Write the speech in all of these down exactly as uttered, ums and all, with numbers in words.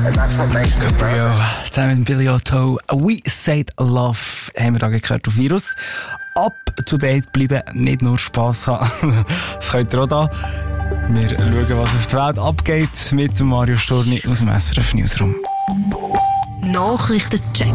Gabriel, zusammen mit Billy Otto, We Said Love, haben wir da gehört auf Virus. Up to date bleiben, nicht nur Spass haben. Das könnt ihr auch da. Wir schauen, was auf der Welt abgeht mit Mario Storni aus dem S R F Newsroom. Nachrichtencheck.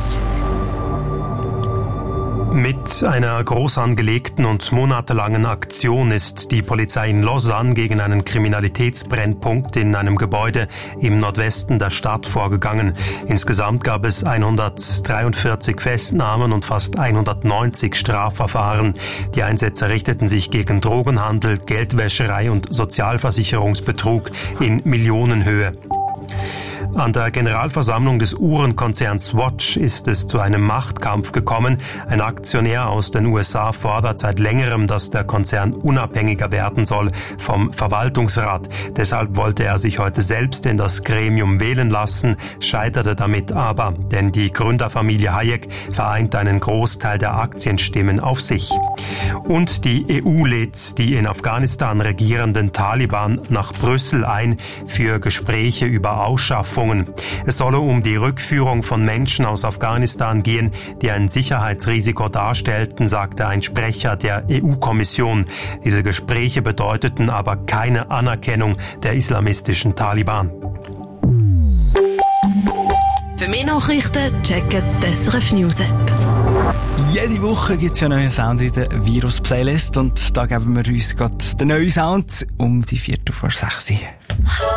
Mit einer groß angelegten und monatelangen Aktion ist die Polizei in Lausanne gegen einen Kriminalitätsbrennpunkt in einem Gebäude im Nordwesten der Stadt vorgegangen. Insgesamt gab es hundertdreiundvierzig Festnahmen und fast hundertneunzig Strafverfahren. Die Einsätze richteten sich gegen Drogenhandel, Geldwäscherei und Sozialversicherungsbetrug in Millionenhöhe. An der Generalversammlung des Uhrenkonzerns Swatch ist es zu einem Machtkampf gekommen. Ein Aktionär aus den U S A fordert seit längerem, dass der Konzern unabhängiger werden soll vom Verwaltungsrat. Deshalb wollte er sich heute selbst in das Gremium wählen lassen, scheiterte damit aber, denn die Gründerfamilie Hayek vereint einen Großteil der Aktienstimmen auf sich. Und die E U lädt die in Afghanistan regierenden Taliban nach Brüssel ein für Gespräche über Ausschaffungen. Es solle um die Rückführung von Menschen aus Afghanistan gehen, die ein Sicherheitsrisiko darstellten, sagte ein Sprecher der E U-Kommission. Diese Gespräche bedeuteten aber keine Anerkennung der islamistischen Taliban. Für mehr Nachrichten checken die S R F News App. Jede Woche gibt es ja neue Sound in der Virus-Playlist und da geben wir uns gerade den neuen Sound um die Viertel vor sechs.